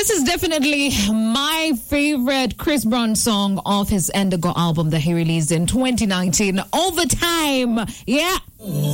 This is definitely my favorite Chris Brown song off his Indigo album that he released in 2019. Overtime. Yeah.